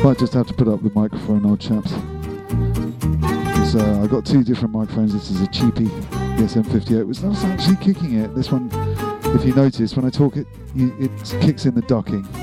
Might just have to put up the microphone, old chaps. I got two different microphones. This is a cheapie, the SM58, which is actually kicking it. This one, if you notice, when I talk it kicks in the ducking.